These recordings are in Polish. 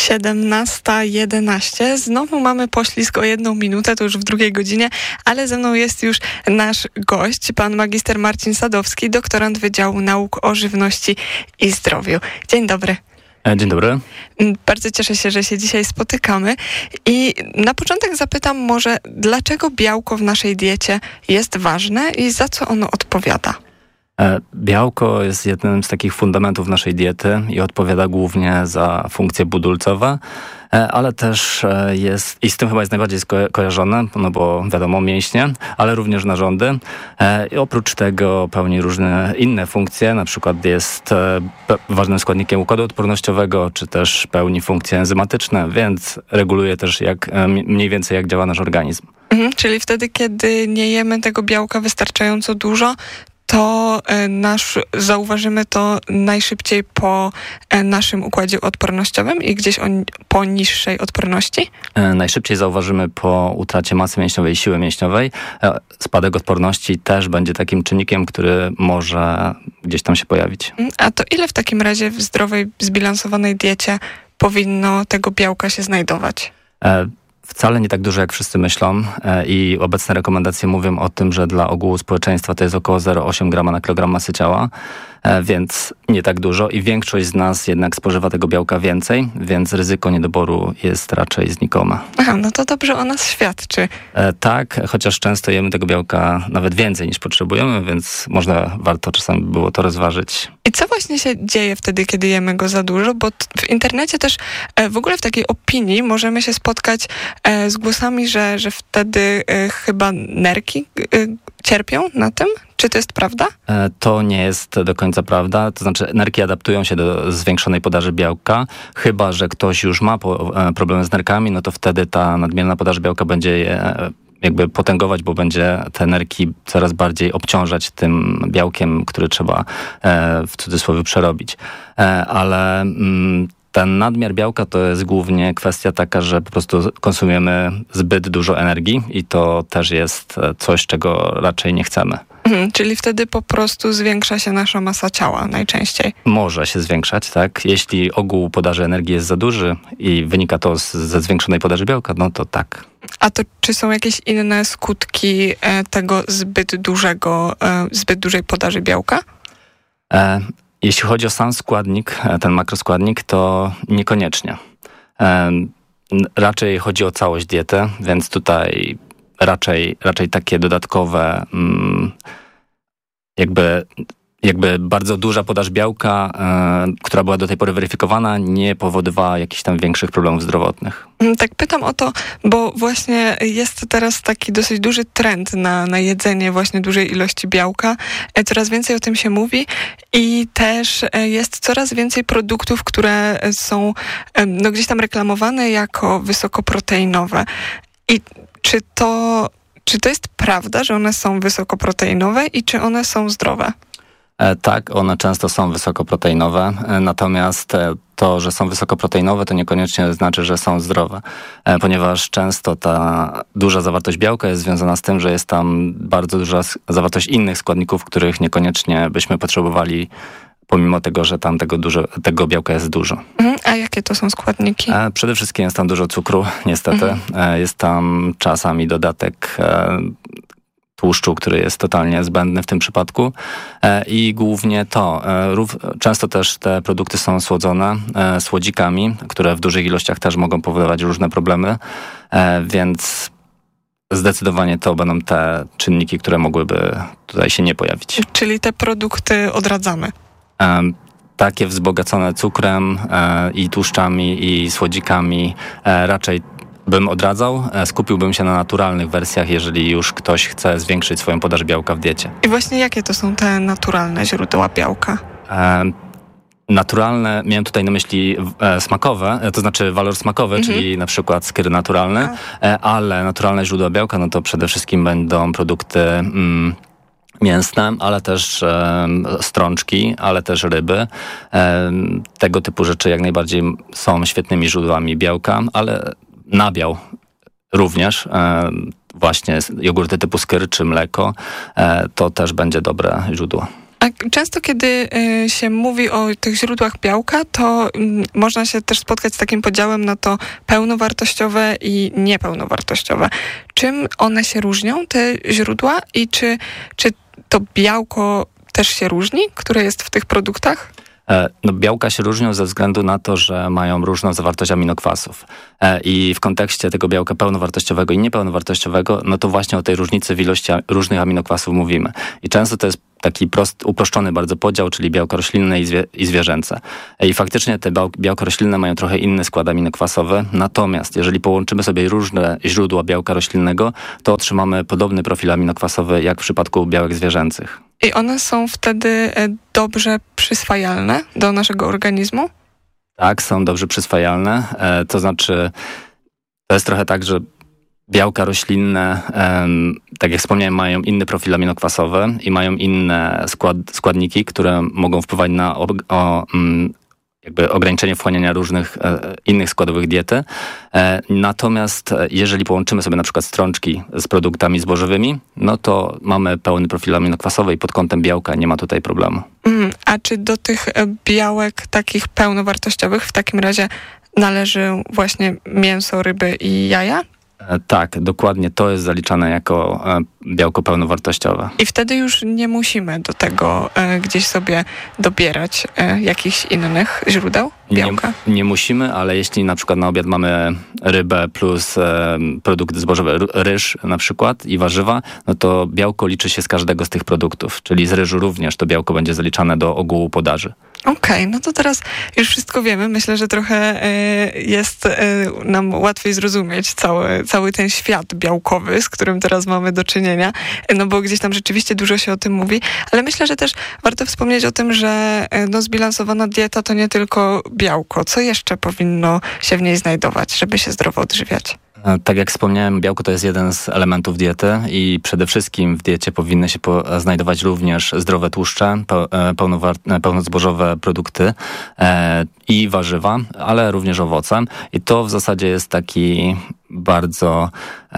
17:11. Znowu mamy poślizg o 1 minutę, to już w drugiej godzinie, ale ze mną jest już nasz gość, pan magister Marcin Sadowski, doktorant Wydziału Nauk o Żywności i Zdrowiu. Dzień dobry. Dzień dobry. Bardzo cieszę się, że się dzisiaj spotykamy. I na początek zapytam może, dlaczego białko w naszej diecie jest ważne i za co ono odpowiada? Białko jest jednym z takich fundamentów naszej diety i odpowiada głównie za funkcje budulcowe, ale też jest, i z tym chyba jest najbardziej kojarzone, no bo wiadomo, mięśnie, ale również narządy. I oprócz tego pełni różne inne funkcje, na przykład jest ważnym składnikiem układu odpornościowego, czy też pełni funkcje enzymatyczne, więc reguluje też mniej więcej jak działa nasz organizm. Czyli wtedy, kiedy nie jemy tego białka wystarczająco dużo, to zauważymy to najszybciej po naszym układzie odpornościowym i gdzieś po niższej odporności? Najszybciej zauważymy po utracie masy mięśniowej i siły mięśniowej. Spadek odporności też będzie takim czynnikiem, który może gdzieś tam się pojawić. A to ile w takim razie w zdrowej, zbilansowanej diecie powinno tego białka się znajdować? Wcale nie tak dużo, jak wszyscy myślą i obecne rekomendacje mówią o tym, że dla ogółu społeczeństwa to jest około 0,8 grama na kilogram masy ciała, więc nie tak dużo i większość z nas jednak spożywa tego białka więcej, więc ryzyko niedoboru jest raczej znikome. Aha, no to dobrze o nas świadczy. Tak, chociaż często jemy tego białka nawet więcej niż potrzebujemy, więc warto czasami było to rozważyć. I co właśnie się dzieje wtedy, kiedy jemy go za dużo? Bo w internecie też w ogóle w takiej opinii możemy się spotkać z głosami, że wtedy chyba nerki cierpią na tym. Czy to jest prawda? To nie jest do końca prawda. To znaczy nerki adaptują się do zwiększonej podaży białka. Chyba że ktoś już ma problemy z nerkami, no to wtedy ta nadmierna podaż białka będzie je jakby potęgować, bo będzie te nerki coraz bardziej obciążać tym białkiem, który trzeba w cudzysłowie przerobić. Ale ten nadmiar białka to jest głównie kwestia taka, że po prostu konsumujemy zbyt dużo energii i to też jest coś, czego raczej nie chcemy. Czyli wtedy po prostu zwiększa się nasza masa ciała najczęściej. Może się zwiększać, tak. Jeśli ogół podaży energii jest za duży i wynika to ze zwiększonej podaży białka, no to tak. A to czy są jakieś inne skutki tego zbyt dużej podaży białka? Jeśli chodzi o sam składnik, ten makroskładnik, to niekoniecznie. Raczej chodzi o całość diety, więc tutaj raczej takie dodatkowe jakby bardzo duża podaż białka, która była do tej pory weryfikowana, nie powodowała jakichś tam większych problemów zdrowotnych. Tak pytam o to, bo właśnie jest teraz taki dosyć duży trend na jedzenie właśnie dużej ilości białka. Coraz więcej o tym się mówi i też jest coraz więcej produktów, które są gdzieś tam reklamowane jako wysokoproteinowe. I czy to jest prawda, że one są wysokoproteinowe i czy one są zdrowe? Tak, one często są wysokoproteinowe, natomiast to, że są wysokoproteinowe, to niekoniecznie znaczy, że są zdrowe, ponieważ często ta duża zawartość białka jest związana z tym, że jest tam bardzo duża zawartość innych składników, których niekoniecznie byśmy potrzebowali, pomimo tego, że tam tego białka jest dużo. A jakie to są składniki? Przede wszystkim jest tam dużo cukru, niestety. Jest tam czasami dodatek tłuszczu, który jest totalnie zbędny w tym przypadku i głównie to. Często też te produkty są słodzone słodzikami, które w dużych ilościach też mogą powodować różne problemy, więc zdecydowanie to będą te czynniki, które mogłyby tutaj się nie pojawić. Czyli te produkty odradzamy? Takie wzbogacone cukrem i tłuszczami i słodzikami raczej bym odradzał. Skupiłbym się na naturalnych wersjach, jeżeli już ktoś chce zwiększyć swoją podaż białka w diecie. I właśnie jakie to są te naturalne źródła białka? Naturalne, miałem tutaj na myśli smakowe, to znaczy walor smakowy, czyli na przykład skyr naturalny, ale naturalne źródła białka, no to przede wszystkim będą produkty mięsne, ale też strączki, ale też ryby. Tego typu rzeczy jak najbardziej są świetnymi źródłami białka, ale nabiał również, właśnie jogurty typu skyr czy mleko, to też będzie dobre źródło. A często, kiedy się mówi o tych źródłach białka, to można się też spotkać z takim podziałem na to pełnowartościowe i niepełnowartościowe. Czym one się różnią, te źródła, i czy to białko też się różni, które jest w tych produktach? No, białka się różnią ze względu na to, że mają różną zawartość aminokwasów. I w kontekście tego białka pełnowartościowego i niepełnowartościowego, no to właśnie o tej różnicy w ilości różnych aminokwasów mówimy. I często to jest taki uproszczony bardzo podział, czyli białko roślinne i zwierzęce. I faktycznie te białka roślinne mają trochę inny skład aminokwasowy, natomiast jeżeli połączymy sobie różne źródła białka roślinnego, to otrzymamy podobny profil aminokwasowy jak w przypadku białek zwierzęcych. I one są wtedy dobrze przyswajalne do naszego organizmu? Tak, są dobrze przyswajalne. To znaczy, to jest trochę tak, że białka roślinne, tak jak wspomniałem, mają inny profil aminokwasowy i mają inne składniki, które mogą wpływać na jakby ograniczenie wchłaniania różnych innych składowych diety. Natomiast jeżeli połączymy sobie na przykład strączki z produktami zbożowymi, no to mamy pełny profil aminokwasowy i pod kątem białka nie ma tutaj problemu. A czy do tych białek takich pełnowartościowych w takim razie należy właśnie mięso, ryby i jaja? Tak, dokładnie, to jest zaliczane jako białko pełnowartościowe. I wtedy już nie musimy do tego gdzieś sobie dobierać jakichś innych źródeł białka? Nie musimy, ale jeśli na przykład na obiad mamy rybę plus produkty zbożowe, ryż na przykład i warzywa, no to białko liczy się z każdego z tych produktów, czyli z ryżu również to białko będzie zaliczane do ogółu podaży. Okej, no to teraz już wszystko wiemy. Myślę, że trochę jest nam łatwiej zrozumieć cały ten świat białkowy, z którym teraz mamy do czynienia, no bo gdzieś tam rzeczywiście dużo się o tym mówi, ale myślę, że też warto wspomnieć o tym, że zbilansowana dieta to nie tylko białko. Co jeszcze powinno się w niej znajdować, żeby się zdrowo odżywiać? Tak jak wspomniałem, białko to jest jeden z elementów diety i przede wszystkim w diecie powinny się znajdować również zdrowe tłuszcze, pełnozbożowe produkty i warzywa, ale również owoce. I to w zasadzie jest taki bardzo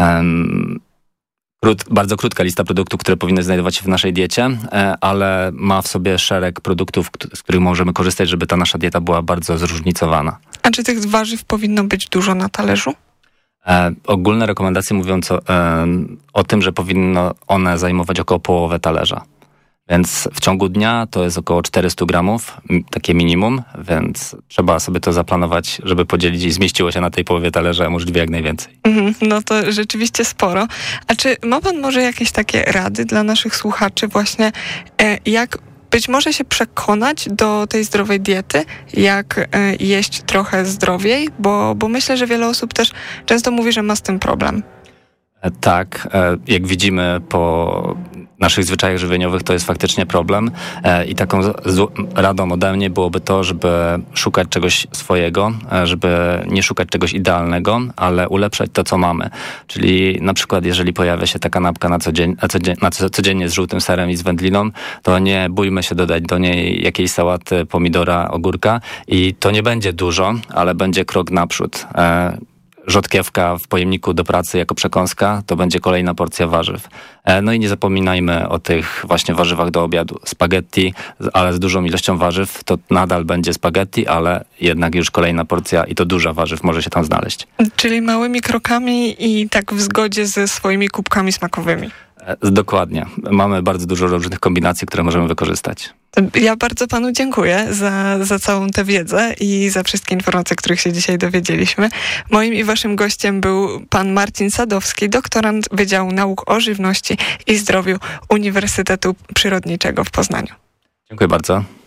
krótka lista produktów, które powinny znajdować się w naszej diecie, ale ma w sobie szereg produktów, z których możemy korzystać, żeby ta nasza dieta była bardzo zróżnicowana. A czy tych warzyw powinno być dużo na talerzu? Ogólne rekomendacje mówią o tym, że powinno one zajmować około połowę talerza. Więc w ciągu dnia to jest około 400 gramów, takie minimum, więc trzeba sobie to zaplanować, żeby podzielić i zmieściło się na tej połowie talerza możliwie jak najwięcej. No to rzeczywiście sporo. A czy ma pan może jakieś takie rady dla naszych słuchaczy właśnie, jak być może się przekonać do tej zdrowej diety, jak jeść trochę zdrowiej, bo myślę, że wiele osób też często mówi, że ma z tym problem. Tak, jak widzimy po naszych zwyczajach żywieniowych, to jest faktycznie problem i taką radą ode mnie byłoby to, żeby szukać czegoś swojego, żeby nie szukać czegoś idealnego, ale ulepszać to, co mamy. Czyli na przykład, jeżeli pojawia się ta kanapka codziennie z żółtym serem i z wędliną, to nie bójmy się dodać do niej jakiejś sałaty, pomidora, ogórka i to nie będzie dużo, ale będzie krok naprzód. Rzodkiewka w pojemniku do pracy jako przekąska, to będzie kolejna porcja warzyw. No i nie zapominajmy o tych właśnie warzywach do obiadu. Spaghetti, ale z dużą ilością warzyw, to nadal będzie spaghetti, ale jednak już kolejna porcja i to duża warzyw może się tam znaleźć. Czyli małymi krokami i tak w zgodzie ze swoimi kubkami smakowymi. Dokładnie. Mamy bardzo dużo różnych kombinacji, które możemy wykorzystać. Ja bardzo panu dziękuję za całą tę wiedzę i za wszystkie informacje, których się dzisiaj dowiedzieliśmy. Moim i waszym gościem był pan Marcin Sadowski, doktorant Wydziału Nauk o Żywności i Zdrowiu Uniwersytetu Przyrodniczego w Poznaniu. Dziękuję bardzo.